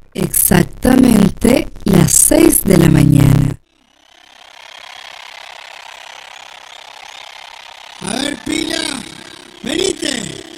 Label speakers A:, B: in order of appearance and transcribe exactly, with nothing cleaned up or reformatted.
A: Exactamente las seis de la mañana.
B: A ver, pila, venite.